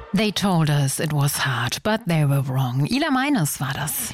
They told us it was hard, but they were wrong. Ila Meines war das.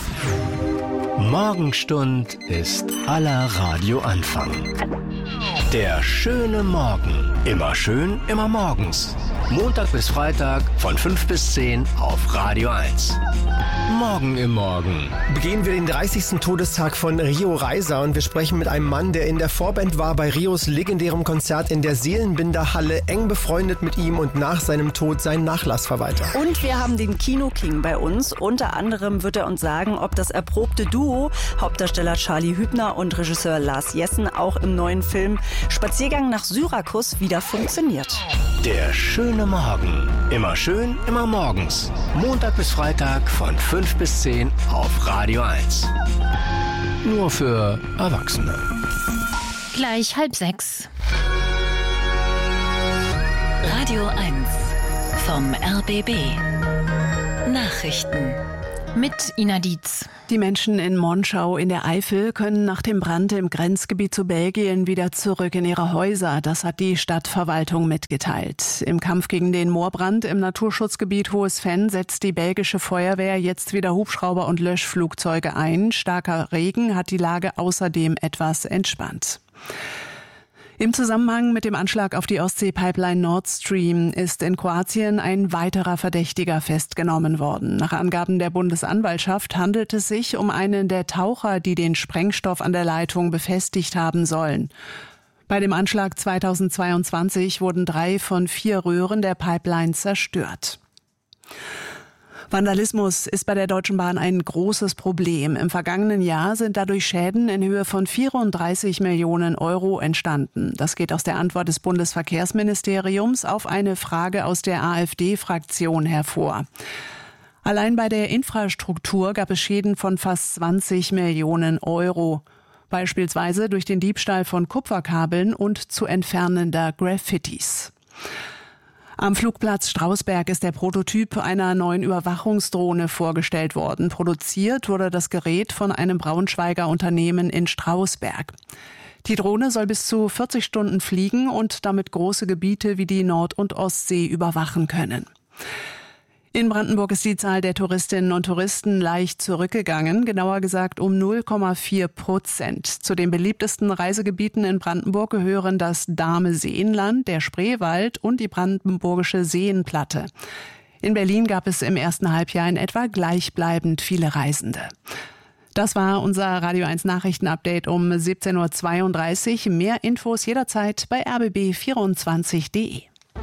Morgenstund ist aller Radioanfang. Der schöne Morgen. Immer schön, immer morgens. Montag bis Freitag von 5 bis 10 auf Radio 1. Morgen im Morgen. Begehen wir den 30. Todestag von Rio Reiser und wir sprechen mit einem Mann, der in der Vorband war bei Rios legendärem Konzert in der Seelenbinder-Halle, eng befreundet mit ihm und nach seinem Tod sein Nachlassverwalter. Und wir haben den Kino-King bei uns. Unter anderem wird er uns sagen, ob das erprobte Duo, Hauptdarsteller Charlie Hübner und Regisseur Lars Jessen, auch im neuen Film Spaziergang nach Syrakus wieder funktioniert. Der schöne Morgen. Immer schön, immer morgens. Montag bis Freitag von 5 bis 10 auf Radio 1. Nur für Erwachsene. Gleich 5:30. Radio 1 vom RBB. Nachrichten. Mit Ina Dietz. Die Menschen in Monschau in der Eifel können nach dem Brand im Grenzgebiet zu Belgien wieder zurück in ihre Häuser. Das hat die Stadtverwaltung mitgeteilt. Im Kampf gegen den Moorbrand im Naturschutzgebiet Hohes Venn setzt die belgische Feuerwehr jetzt wieder Hubschrauber und Löschflugzeuge ein. Starker Regen hat die Lage außerdem etwas entspannt. Im Zusammenhang mit dem Anschlag auf die Ostsee-Pipeline Nord Stream ist in Kroatien ein weiterer Verdächtiger festgenommen worden. Nach Angaben der Bundesanwaltschaft handelt es sich um einen der Taucher, die den Sprengstoff an der Leitung befestigt haben sollen. Bei dem Anschlag 2022 wurden 3 von 4 Röhren der Pipeline zerstört. Vandalismus ist bei der Deutschen Bahn ein großes Problem. Im vergangenen Jahr sind dadurch Schäden in Höhe von 34 Millionen Euro entstanden. Das geht aus der Antwort des Bundesverkehrsministeriums auf eine Frage aus der AfD-Fraktion hervor. Allein bei der Infrastruktur gab es Schäden von fast 20 Millionen Euro. Beispielsweise durch den Diebstahl von Kupferkabeln und zu entfernender Graffitis. Am Flugplatz Strausberg ist der Prototyp einer neuen Überwachungsdrohne vorgestellt worden. Produziert wurde das Gerät von einem Braunschweiger Unternehmen in Strausberg. Die Drohne soll bis zu 40 Stunden fliegen und damit große Gebiete wie die Nord- und Ostsee überwachen können. In Brandenburg ist die Zahl der Touristinnen und Touristen leicht zurückgegangen, genauer gesagt um 0,4%. Zu den beliebtesten Reisegebieten in Brandenburg gehören das Dahme-Seenland, der Spreewald und die brandenburgische Seenplatte. In Berlin gab es im ersten Halbjahr in etwa gleichbleibend viele Reisende. Das war unser Radio 1 Nachrichtenupdate um 17.32 Uhr. Mehr Infos jederzeit bei rbb24.de.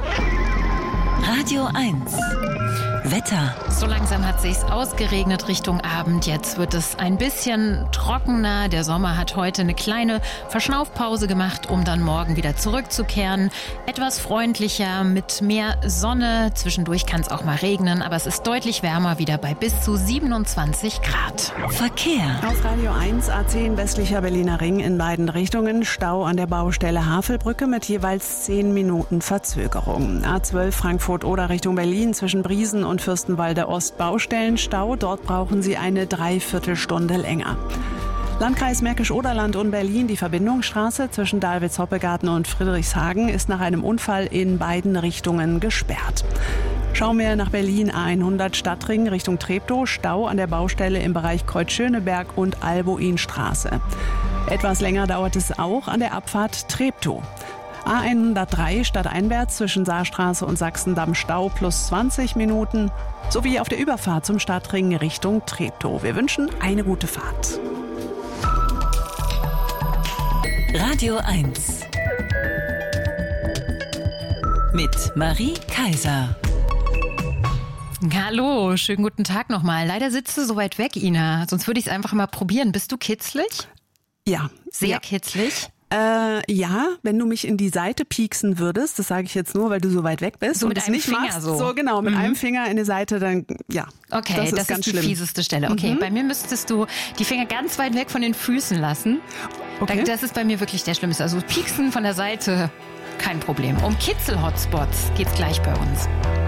Radio 1 Wetter. So langsam hat sich's ausgeregnet Richtung Abend. Jetzt wird es ein bisschen trockener. Der Sommer hat heute eine kleine Verschnaufpause gemacht, um dann morgen wieder zurückzukehren. Etwas freundlicher, mit mehr Sonne. Zwischendurch kann es auch mal regnen, aber es ist deutlich wärmer, wieder bei bis zu 27 Grad. Verkehr. Auf Radio 1 A10 westlicher Berliner Ring in beiden Richtungen. Stau an der Baustelle Havelbrücke mit jeweils 10 Minuten Verzögerung. A12 Frankfurt-Oder Richtung Berlin zwischen Briesen und Fürstenwalde Ost Baustellenstau. Dort brauchen Sie eine Dreiviertelstunde länger. Landkreis Märkisch-Oderland und Berlin, die Verbindungsstraße zwischen Dahlwitz-Hoppegarten und Friedrichshagen ist nach einem Unfall in beiden Richtungen gesperrt. Schauen wir nach Berlin, A100 Stadtring Richtung Treptow, Stau an der Baustelle im Bereich Kreuz-Schöneberg und Albuinstraße. Etwas länger dauert es auch an der Abfahrt Treptow. A103 stadteinwärts zwischen Saarstraße und Sachsendamm Stau plus 20 Minuten, sowie auf der Überfahrt zum Stadtring Richtung Treptow. Wir wünschen eine gute Fahrt. Radio 1 mit Marie Kaiser. Hallo, schönen guten Tag nochmal. Leider sitzt du so weit weg, Ina. Sonst würde ich es einfach mal probieren. Bist du kitzlig? Ja. Sehr kitzlig? Ja, wenn du mich in die Seite pieksen würdest, das sage ich jetzt nur, weil du so weit weg bist so und mit es einem nicht Finger machst. so Genau, mit einem Finger in die Seite, dann ja. Okay, das ist ganz die schlimm. fieseste Stelle. Okay, bei mir müsstest du die Finger ganz weit weg von den Füßen lassen. Okay. Das ist bei mir wirklich der Schlimmste. Also pieksen von der Seite, kein Problem. Um Kitzel-Hotspots geht's gleich bei uns.